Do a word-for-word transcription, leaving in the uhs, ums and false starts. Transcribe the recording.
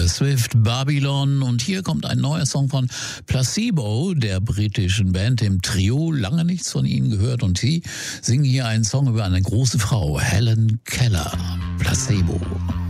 Swift, Babylon, und hier kommt ein neuer Song von Placebo, der britischen Band, dem Trio. Lange nichts von ihnen gehört und sie singen hier einen Song über eine große Frau, Helen Keller. Placebo.